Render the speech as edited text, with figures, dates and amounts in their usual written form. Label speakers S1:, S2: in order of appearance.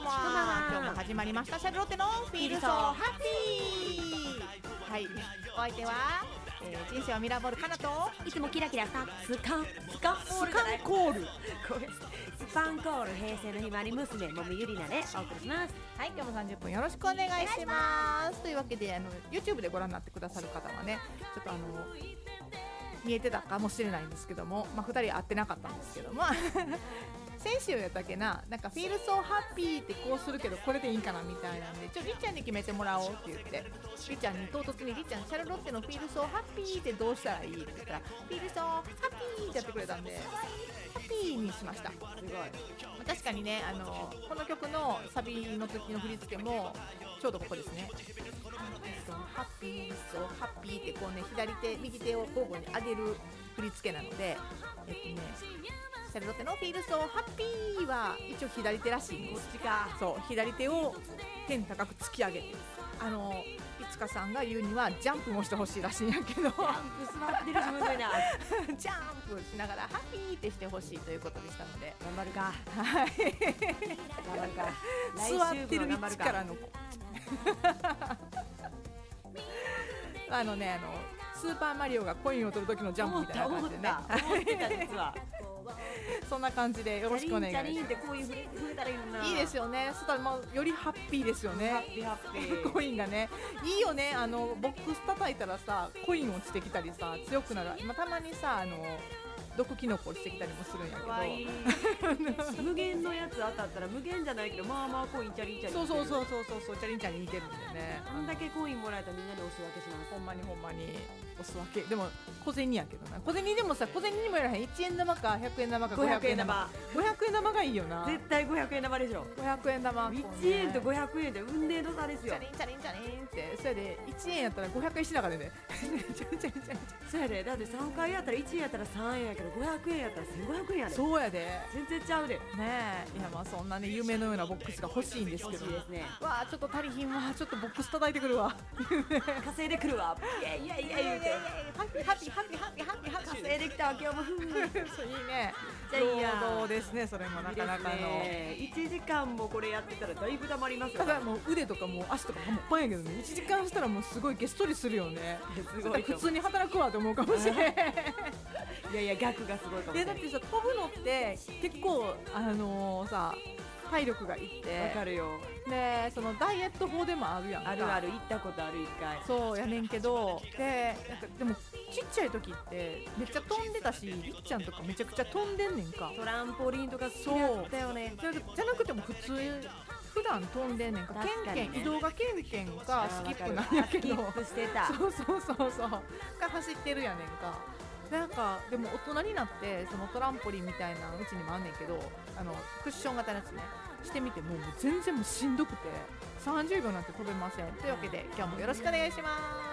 S1: 今日も始まりましたシャルロッテのフィールソーハッピー。はい、お相手は、人生はミラーボールかなと、
S2: いつもキラキラスカンコールスパンコール平成のひまわり娘もみゆりなでお送りします。
S1: はい、今日も30分よろしくお願いします。というわけでYouTube でご覧になってくださる方はね、ちょっと見えてたかもしれないんですけども、2人会ってなかったんですけども先週やったっけな、なんかフィールソーハッピーってこうするけどこれでいいんかなみたいなんで、りっちゃんに決めてもらおうって言って、りっちゃんに唐突にりっちゃんシャルロッテのフィールソーハッピーってどうしたらいいって言ったら、フィールソーハッピーってやってくれたんで、ハッピーにしました。すごい。確かにね、この曲のサビの時の振り付けもちょうどここですね。ハッピーソーハッピーってこうね、左手右手を交互に上げる振り付けなので、シャルロッテのフィールソーハッピーは一応左手らしいんです。こっちか。そう、左手を天高く突き上げて、いつかさんが言うにはジャンプもしてほしいらしいんやけど、ジャン
S2: プ座ってるしむずいな
S1: ジャンプしながらハッピーってしてほしいということでしたので、
S2: 頑張るか。
S1: はい、
S2: 頑張るか。
S1: 座ってる位置からのスーパーマリオがコインを取る時のジャンプみたいな感じでね、
S2: 実は
S1: そんな感じでよろしくお願いします。
S2: チャリンってこういう触れたらいいのな。
S1: いいですよね。そしたらよりハッピーですよね。
S2: ハッピー
S1: コインがね、いいよね。ボックス叩いたらさ、コイン落ちてきたりさ、強くなる。今たまにさ、毒キノコ落ちてきたりもするんやけど、
S2: 無限のやつ当たったら無限じゃないけど、まあまあコインチャリンチャリン。
S1: そうチャリンチャリン似てるんでね。
S2: あんだけコインもらえたらみんなでお裾分けします。
S1: ほんまにお裾分け。でも小銭やけどな。小銭でもさ、小銭にもやらへん。1円玉か100円玉か500円玉。500円玉がいいよな。
S2: 絶対500円玉でしょ。
S1: 500円玉。
S2: 1円と500円で運命の差ですよ。
S1: チャリンって、それで1円やったら500円しながらね。
S2: そうやで。だって3回やったら1円やったら3円やけど、500円やったら1500円やで。
S1: そうやで。
S2: 全然ちゃうで。
S1: ねえ、いやそんなね、夢のようなボックスが欲しいんですけど。
S2: 欲しいですね。
S1: わあ、ちょっと足りひんわ。ちょっとボックス叩いてくるわ。
S2: 稼いでくるわ。いや言うて。
S1: ハッピー
S2: 稼いできたわ今日も。
S1: そういいね。労働ですね。それもなかなかの。
S2: 1時間もこれやってたらだいぶ溜まりますよ。
S1: ただもう腕とかもう足とかもっぱんやけどね。1時間したらもうすごいげっそりするよね。
S2: すごい。
S1: 普通に働くわと思うかもしれない。
S2: いや逆がすごいかもしれない。
S1: だってさ、飛ぶのって結構さ、体力がいって。
S2: わかるよ。
S1: で、そのダイエット法でもあるやんか。
S2: ある行ったことある1回。
S1: そうやねんけど、でもちっちゃい時ってめっちゃ飛んでたし、りっちゃんとかめちゃくちゃ飛んでんねんか。
S2: トランポリンとか好きだったよね。
S1: じゃなくても普段飛んでんねんか。移動がケンケンかスキップなんやけど、
S2: スキップしてた。
S1: そうが走ってるやねんか。なんかでも大人になってそのトランポリンみたいなうちにもあんねんけど、クッション型のやつねしてみても全然もうしんどくて30秒なんて飛べません。というわけで今日もよろしくお願いします。